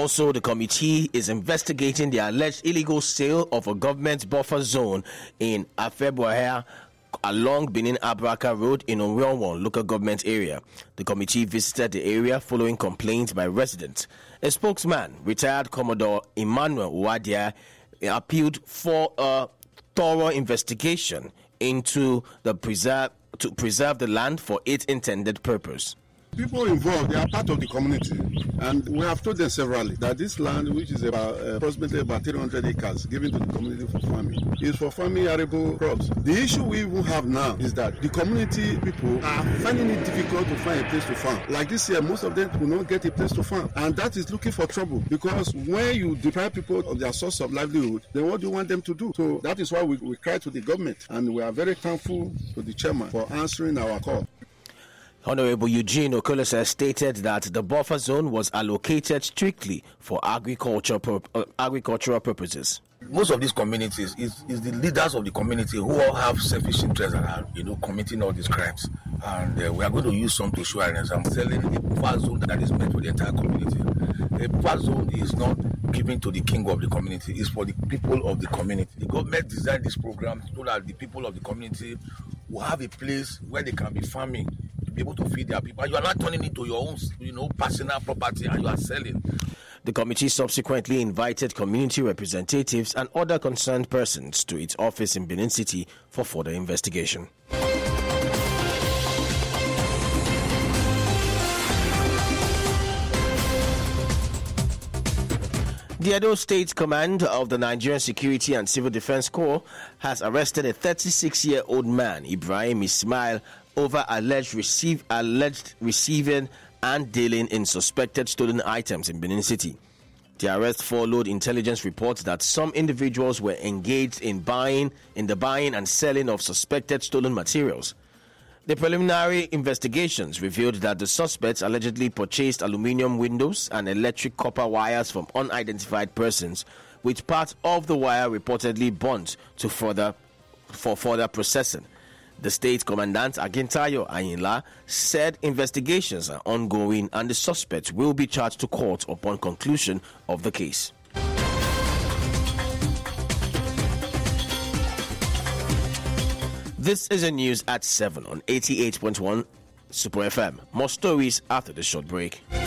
Also, the committee is investigating the alleged illegal sale of a government buffer zone in Afebuaha along Benin Abraka Road in Onwonwon local government area. The committee visited the area following complaints by residents. A spokesman, retired Commodore Emmanuel Wadia, appealed for a thorough investigation into the preserve the land for its intended purpose. People involved, they are part of the community, and we have told them severally that this land, which is approximately about 300 acres given to the community for farming, is for farming arable crops. The issue we even have now is that the community people are finding it difficult to find a place to farm. Like this year, most of them will not get a place to farm, and that is looking for trouble, because when you deprive people of their source of livelihood, then what do you want them to do? So that is why we cry to the government, and we are very thankful to the chairman for answering our call. Honorable Eugene Okolose stated that the buffer zone was allocated strictly for agricultural purposes. Most of these communities is the leaders of the community who all have selfish interests and are committing all these crimes. And we are going to use some to show an example. Selling a buffer zone that is meant for the entire community. A buffer zone is not given to the king of the community, it's for the people of the community. The government designed this program so that the people of the community will have a place where they can be farming, to be able to feed their people. You are not turning it to your own, personal property, and you are selling. The committee subsequently invited community representatives and other concerned persons to its office in Benin City for further investigation. The Edo State Command of the Nigerian Security and Civil Defense Corps has arrested a 36-year-old man, Ibrahim Ismail, over alleged receiving and dealing in suspected stolen items in Benin City. The arrest followed intelligence reports that some individuals were engaged in the buying and selling of suspected stolen materials. The preliminary investigations revealed that the suspects allegedly purchased aluminium windows and electric copper wires from unidentified persons, with part of the wire reportedly burnt for further processing. The state commandant Agintayo Ayinla said investigations are ongoing and the suspects will be charged to court upon conclusion of the case. This is the news at 7 on 88.1 Super FM. More stories after the short break.